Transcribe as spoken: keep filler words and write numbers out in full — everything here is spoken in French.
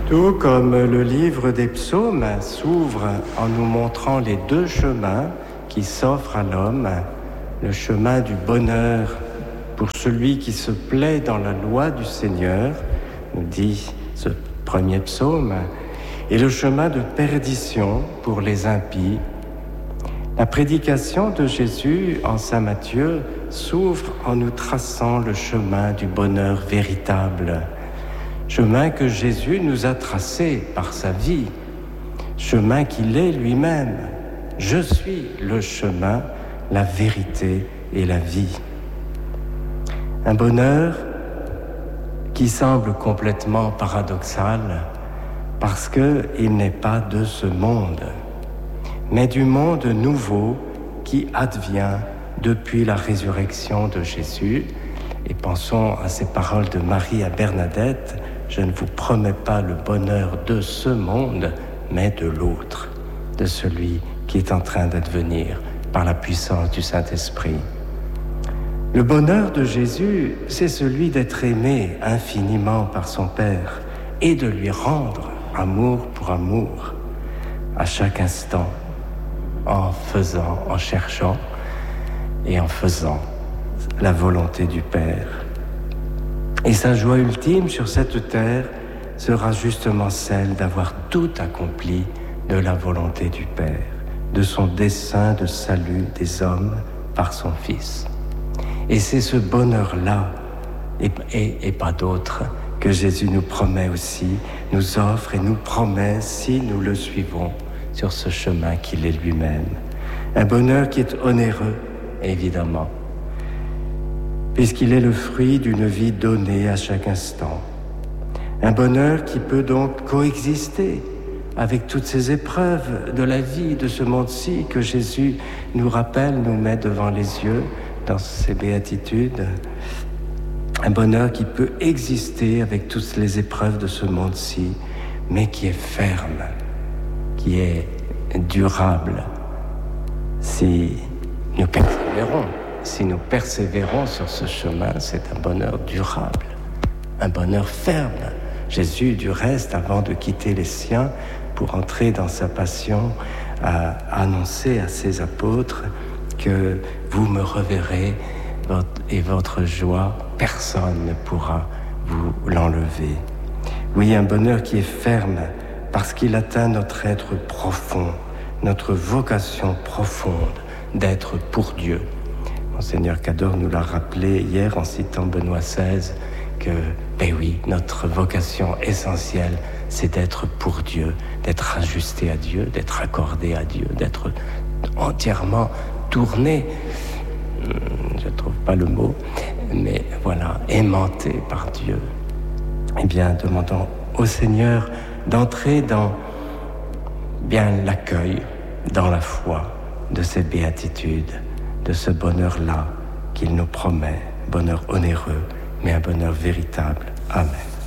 Tout comme le livre des psaumes s'ouvre en nous montrant les deux chemins qui s'offrent à l'homme, le chemin du bonheur pour celui qui se plaît dans la loi du Seigneur, nous dit ce premier psaume, et le chemin de perdition pour les impies. La prédication de Jésus en Saint Matthieu s'ouvre en nous traçant le chemin du bonheur véritable, chemin que Jésus nous a tracé par sa vie, chemin qu'il est lui-même. Je suis le chemin, la vérité et la vie. Un bonheur qui semble complètement paradoxal parce qu'il n'est pas de ce monde, mais du monde nouveau qui advient depuis la résurrection de Jésus. Et pensons à ces paroles de Marie à Bernadette: je ne vous promets pas le bonheur de ce monde, mais de l'autre, de celui qui est en train d'advenir par la puissance du Saint-Esprit. Le bonheur de Jésus, c'est celui d'être aimé infiniment par son Père et de lui rendre amour pour amour, à chaque instant, en faisant, en cherchant et en faisant la volonté du Père. Et sa joie ultime sur cette terre sera justement celle d'avoir tout accompli de la volonté du Père, de son dessein de salut des hommes par son Fils. Et c'est ce bonheur-là, et, et, et pas d'autre, que Jésus nous promet aussi, nous offre et nous promet si nous le suivons sur ce chemin qu'il est lui-même. Un bonheur qui est onéreux, évidemment, puisqu'il est le fruit d'une vie donnée à chaque instant. Un bonheur qui peut donc coexister avec toutes ces épreuves de la vie, de ce monde-ci que Jésus nous rappelle, nous met devant les yeux dans ses béatitudes. Un bonheur qui peut exister avec toutes les épreuves de ce monde-ci, mais qui est ferme, qui est durable, si nous persévérons. Si nous persévérons sur ce chemin, c'est un bonheur durable, un bonheur ferme. Jésus, du reste, avant de quitter les siens pour entrer dans sa passion, a annoncé à ses apôtres que vous me reverrez et votre joie, personne ne pourra vous l'enlever. Oui, un bonheur qui est ferme parce qu'il atteint notre être profond, notre vocation profonde d'être pour Dieu. Monseigneur Cador nous l'a rappelé hier en citant Benoît seize que, ben oui, notre vocation essentielle, c'est d'être pour Dieu, d'être ajusté à Dieu, d'être accordé à Dieu, d'être entièrement tourné, je ne trouve pas le mot, mais voilà, aimanté par Dieu. Eh bien, demandons au Seigneur d'entrer dans bien l'accueil, dans la foi de ces béatitudes, de ce bonheur-là qu'il nous promet, bonheur onéreux, mais un bonheur véritable. Amen.